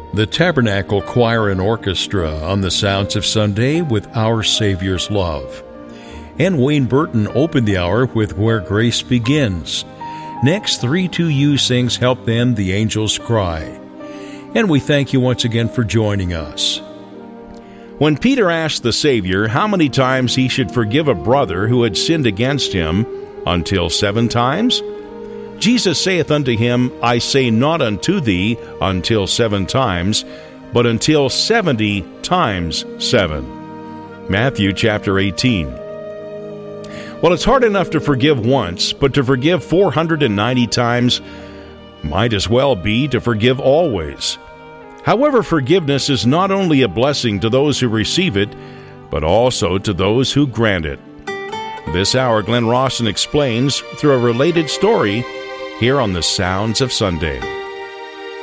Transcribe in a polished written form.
The Tabernacle Choir and Orchestra on the Sounds of Sunday with Our Savior's Love. And Wayne Burton opened the hour with Where Grace Begins. Next, 3-2U sings Help Them the Angels Cry. And we thank you once again for joining us. When Peter asked the Savior how many times he should forgive a brother who had sinned against him, until 7 times? Jesus saith unto him, I say not unto thee until 7 times, but until 70 times 7. Matthew chapter 18. Well, it's hard enough to forgive once, but to forgive 490 times might as well be to forgive always. However, forgiveness is not only a blessing to those who receive it, but also to those who grant it. This hour, Glenn Rawson explains through a related story here on the Sounds of Sunday.